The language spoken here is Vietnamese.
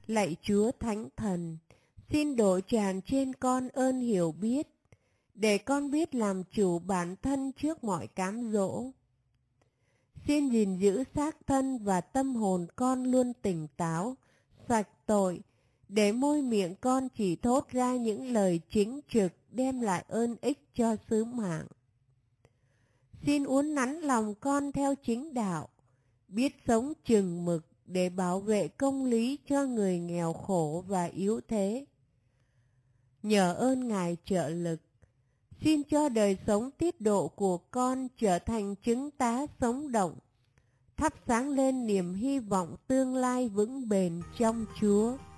Lạy Chúa Thánh Thần, xin đổ tràn trên con ơn hiểu biết, để con biết làm chủ bản thân trước mọi cám dỗ. Xin gìn giữ xác thân và tâm hồn con luôn tỉnh táo, sạch tội, để môi miệng con chỉ thốt ra những lời chính trực đem lại ơn ích cho sứ mạng. Xin uốn nắn lòng con theo chính đạo, biết sống chừng mực để bảo vệ công lý cho người nghèo khổ và yếu thế. Nhờ ơn Ngài trợ lực, xin cho đời sống tiết độ của con trở thành chứng tá sống động, thắp sáng lên niềm hy vọng tương lai vững bền trong Chúa.